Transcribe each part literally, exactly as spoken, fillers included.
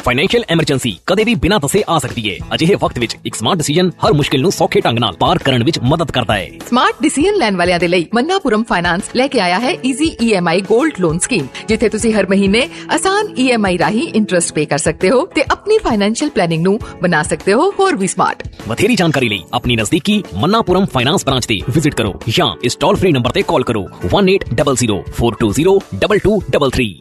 Financial emergency ਕਦੇ ਵੀ ਬਿਨਾਂ ਦੱਸੇ ਆ ਸਕਦੀ ਹੈ। ਅਜਿਹੇ ਵਕਤ ਵਿੱਚ ਇੱਕ ਸਮਾਰਟ ਡਿਸੀਜਨ ਹਰ ਮੁਸ਼ਕਿਲ ਨੂੰ ਸੌਖੇ ਢੰਗ ਨਾਲ ਪਾਰ ਕਰਨ ਵਿੱਚ ਮਦਦ ਕਰਦਾ ਹੈ। ਸਮਾਰਟ ਡਿਸੀਜਨ ਲੈਣ ਵਾਲਿਆਂ ਦੇ ਲਈ ਮन्नापुरम फाइनेंस लेके आया है ईजी ई एम आई गोल्ड लोन स्कीम, जिथे तुसी हर महीने आसान ई एम आई राही इंटरेस्ट पे कर सकते हो ते अपनी फाइनेंशियल प्लानिंग नू बना सकते हो होर भी स्मार्ट। बथेरी जानकारी ਲਈ अपनी नजदीकी मन्नापुरम फाइनेंस ब्रांच ਤੇ विजिट करो या इस टोल फ्री नंबर ਤੇ कॉल करो one eight double zero four to zero double two double three.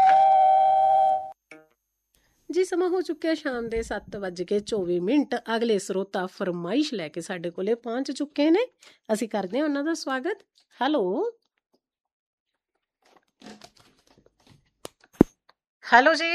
ਜੀ ਸਮਾਂ ਹੋ ਚੁੱਕਿਆ ਸ਼ਾਮ ਦੇ ਸੱਤ ਵੱਜ ਕੇ ਚੌਵੀ ਮਿੰਟ। ਅਗਲੇ ਸਰੋਤਾ ਫਰਮਾਇਸ਼ ਲੈ ਕੇ ਸਾਡੇ ਕੋਲੇ ਪਹੁੰਚ ਚੁੱਕੇ ਨੇ, ਅਸੀਂ ਕਰਦੇ ਹਾਂ ਉਹਨਾਂ ਦਾ ਸਵਾਗਤ। ਹੈਲੋ ਹੈਲੋ ਜੀ।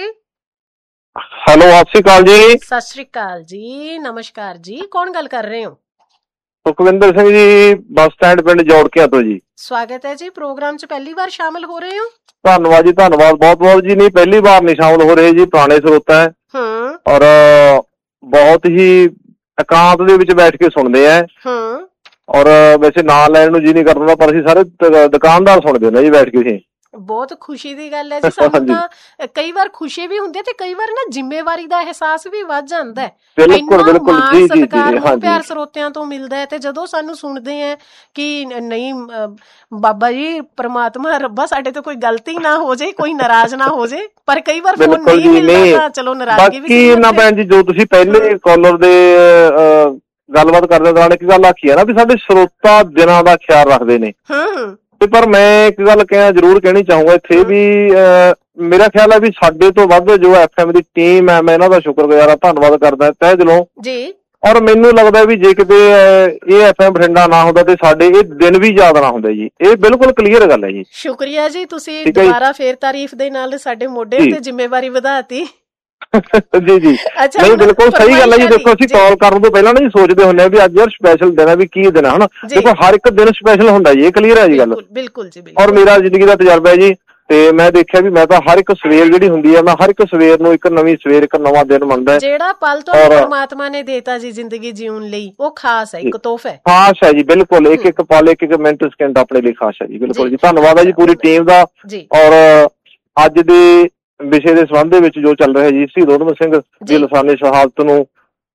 ਹੈਲੋ ਸਤਿ ਸ਼੍ਰੀ ਅਕਾਲ ਜੀ। ਸਤਿ ਸ਼੍ਰੀ ਅਕਾਲ ਜੀ, ਨਮਸਕਾਰ ਜੀ, ਕੌਣ ਗੱਲ ਕਰ ਰਹੇ ਹੋ? ਸੁਖਵਿੰਦਰ ਸਿੰਘ ਜੀ, ਬੱਸ ਸਟੈਂਡ ਪਿੰਡ ਜੋੜਕਿਆਂ ਤੋਂ ਜੀ। ਸਵਾਗਤ ਹੈ ਜੀ, ਪ੍ਰੋਗਰਾਮ 'ਚ ਪਹਿਲੀ ਵਾਰ ਸ਼ਾਮਿਲ ਹੋ ਰਹੇ ਹੋ? ਧੰਨਵਾਦ ਜੀ, ਧੰਨਵਾਦ ਬਹੁਤ ਬਹੁਤ ਜੀ। ਨਹੀਂ ਪਹਿਲੀ ਵਾਰ ਨਹੀਂ ਸ਼ਾਮਲ ਹੋ ਰਹੇ ਜੀ, ਪੁਰਾਣੇ ਸਰੋਤਾ ਹੈ ਹੂੰ ਔਰ ਬਹੁਤ ਹੀ ਇਕਾਂਤ ਦੇ ਵਿੱਚ ਬੈਠ ਕੇ ਸੁਣਦੇ ਆ। ਹੂੰ ਔਰ ਵੈਸੇ ਨਾਂ ਲੈਣ ਨੂੰ ਜੀ ਨਹੀਂ ਕਰਦਾ, ਪਰ ਅਸੀਂ ਸਾਰੇ ਦੁਕਾਨਦਾਰ ਸੁਣਦੇ ਨੇ ਜੀ ਬੈਠ ਕੇ। ਅਸੀਂ ਬਹੁਤ ਖੁਸ਼ੀ ਦੀ ਗੱਲ ਹੈ ਜੀ, ਸਾਨੂੰ ਤਾਂ ਕਈ ਵਾਰ ਖੁਸ਼ੀ ਵੀ ਹੁੰਦੀ ਹੈ ਤੇ ਕਈ ਵਾਰ ਨਾ ਜ਼ਿੰਮੇਵਾਰੀ ਦਾ ਅਹਿਸਾਸ ਵੀ ਵੱਧ ਜਾਂਦਾ ਹੈ। ਬਿਲਕੁਲ ਬਿਲਕੁਲ ਜੀ ਜੀ ਜੀ ਹਾਂ, ਪਿਆਰ ਸਰੋਤਿਆਂ ਤੋਂ ਮਿਲਦਾ ਹੈ ਤੇ ਜਦੋਂ ਸਾਨੂੰ ਸੁਣਦੇ ਆ ਕਿ ਨਹੀਂ ਬਾਬਾ ਜੀ ਪ੍ਰਮਾਤਮਾ ਰੱਬਾ ਸਾਡੇ ਤੋਂ ਕੋਈ ਗਲਤੀ ਨਾ ਹੋ ਜਾਏ, ਕੋਈ ਨਾਰਾਜ਼ ਨਾ ਹੋ ਜਾਏ, ਪਰ ਕਈ ਵਾਰ ਫੋਨ ਨਹੀਂ ਮਿਲਦਾ ਤਾਂ ਚਲੋ ਨਾਰਾਜ਼ਗੀ ਵੀ ਨਾ ਭੈਣ ਜੀ। ਜੋ ਤੁਸੀਂ ਪਹਿਲੇ ਕਾਲਰ ਦੇ ਗੱਲਬਾਤ ਕਰਦੇ ਦੌਰਾਨ ਇੱਕ ਗੱਲ ਆਖੀ ਹੈ ਨਾ ਵੀ ਸਾਡੇ ਸਰੋਤਾ ਦਿਨਾਂ ਦਾ ਖਿਆਲ ਰੱਖਦੇ ਨੇ। ਹੂੰ ਤੇ ਪਰ ਮੈਂ ਇੱਕ ਗੱਲ ਕਹਿਣਾ ਜ਼ਰੂਰ ਕਹਿਣੀ ਚਾਹੂੰਗਾ ਇੱਥੇ ਵੀ, ਮੇਰਾ ਖਿਆਲ ਹੈ ਵੀ ਸਾਡੇ ਤੋਂ ਵੱਧ ਜੋ ਐਫ ਐਮ ਦੀ ਟੀਮ ਹੈ, ਮੈਂ ਇਹਨਾਂ ਦਾ ਸ਼ੁਕਰਗੁਜ਼ਾਰ ਆ, ਧੰਨਵਾਦ ਕਰਦਾ ਤਹਿ ਦਿਲੋਂ ਜੀ। ਔਰ ਮੈਨੂੰ ਲੱਗਦਾ ਵੀ ਜੇ ਕਿਤੇ ਇਹ ਐਫ ਐਮ ਬਠਿੰਡਾ ਨਾ ਹੁੰਦਾ ਤੇ ਸਾਡੇ ਇਹ ਦਿਨ ਵੀ ਯਾਦ ਨਾ ਹੁੰਦੇ ਜੀ। ਇਹ ਬਿਲਕੁਲ ਕਲੀਅਰ ਗੱਲ ਹੈ ਜੀ। ਸ਼ੁਕਰੀਆ ਜੀ, ਤੁਸੀਂ ਦੁਬਾਰਾ ਫੇਰ ਤਾਰੀਫ ਦੇ ਨਾਲ ਸਾਡੇ ਮੋਢੇ ਤੇ ਜ਼ਿੰਮੇਵਾਰੀ ਵਧਾਤੀ। ਜੀ ਜੀ ਨਹੀਂ ਬਿਲਕੁਲ ਸਹੀ ਗੱਲ ਹੈ ਜੀ। ਦੇਖੋ ਅਸੀਂ ਕਾਲ ਕਰਨ ਤੋਂ ਪਹਿਲਾਂ ਨਾ ਜੀ ਸੋਚਦੇ ਹੁੰਦੇ ਆ ਵੀ ਅੱਜ ਯਾਰ ਸਪੈਸ਼ਲ ਦਿਨ ਹੈ, ਵੀ ਕੀ ਦਿਨ ਹੈ ਹਨਾ। ਦੇਖੋ ਹਰ ਇੱਕ ਦਿਨ ਸਪੈਸ਼ਲ ਹੁੰਦਾ ਜੀ, ਇਹ ਕਲੀਅਰ ਹੈ ਜੀ ਗੱਲ। ਬਿਲਕੁਲ ਜੀ ਬਿਲਕੁਲ। ਔਰ ਮੇਰਾ ਜ਼ਿੰਦਗੀ ਦਾ ਤਜਰਬਾ ਹੈ ਜੀ, ਤੇ ਮੈਂ ਦੇਖਿਆ ਵੀ ਮੈਂ ਤਾਂ ਹਰ ਇੱਕ ਸਵੇਰ ਜਿਹੜੀ ਹੁੰਦੀ ਹੈ, ਮੈਂ ਹਰ ਇੱਕ ਸਵੇਰ ਨੂੰ ਇੱਕ ਨਵੀਂ ਸਵੇਰ, ਇੱਕ ਨਵਾਂ ਦਿਨ ਮੰਨਦਾ। ਜਿਹੜਾ ਪਲ ਤੁਹਾਨੂੰ ਪਰਮਾਤਮਾ ਨੇ ਦੇਤਾ ਜੀ ਜ਼ਿੰਦਗੀ ਜਿਉਣ ਲਈ, ਉਹ ਖਾਸ ਹੈ, ਇੱਕ ਤੋਹਫਾ ਹੈ। ਖਾਸ ਹੈ ਜੀ ਬਿਲਕੁਲ। ਇੱਕ ਇੱਕ ਪਲ, ਇੱਕ ਇੱਕ ਮਿੰਟ ਸਕਿੰਟ ਆਪਣੇ ਲਈ ਖਾਸ ਹੈ ਜੀ। ਬਿਲਕੁਲ ਜੀ, ਧੰਨਵਾਦ ਹੈ ਜੀ ਪੂਰੀ ਟੀਮ ਦਾ। ਔਰ ਅੱਜ ਦੇ ਵਿਸ਼ੇ ਦੇ ਸੰਬੰਧ ਦੇ ਵਿੱਚ ਜੋ ਚੱਲ ਰਿਹਾ ਜੀ, ਸ਼ਹੀਦ ਊਧਮ ਸਿੰਘ ਦੀ ਲਾਸਾਨੀ ਸ਼ਹਾਦਤ ਨੂੰ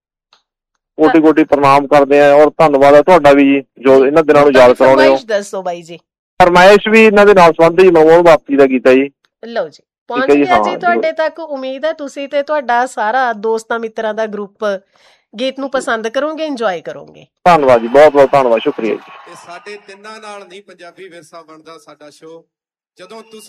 ਕੋਟੀ ਕੋਟੀ ਪ੍ਰਣਾਮ ਕਰਦੇ ਆ। ਔਰ ਧੰਨਵਾਦ ਹੈ ਤੁਹਾਡਾ ਵੀ ਜੀ, ਜੋ ਇਹਨਾਂ ਦਿਨਾਂ ਨੂੰ ਯਾਦ ਕਰਾਉਣੇ ਹੋ। ਦੱਸੋ ਬਾਈ ਜੀ। ਫਰਮਾਇਸ਼ ਵੀ ਇਹਨਾਂ ਦੇ ਨਾਲ ਸੰਬੰਧ ਜੀ, ਮੋਹਨ ਬਾਪਤੀ ਦਾ ਕੀਤਾ ਜੀ। ਲਓ ਜੀ, ਪਹੁੰਚ ਗਿਆ ਜੀ ਤੁਹਾਡੇ ਤੱਕ। ਉਮੀਦ ਹੈ ਤੁਸੀਂ ਤੇ ਤੁਹਾਡਾ ਸਾਰਾ ਦੋਸਤਾਂ ਮਿੱਤਰਾਂ ਦਾ ਗਰੁੱਪ ਗੀਤ ਨੂੰ ਪਸੰਦ ਕਰੋਗੇ, ਇੰਜੋਏ ਕਰੋਗੇ। ਧੰਨਵਾਦ ਜੀ, ਬਹੁਤ ਬਹੁਤ ਧੰਨਵਾਦ, ਸ਼ੁਕਰੀਆ ਜੀ। ਸਾਡੇ ਤਿੰਨਾਂ ਨਾਲ ਨਹੀਂ ਪੰਜਾਬੀ ਵਿਰਸਾ ਬਣਦਾ ਸਾਡਾ ਸ਼ੋਅ, ਜਦੋਂ ਤੁਸੀਂ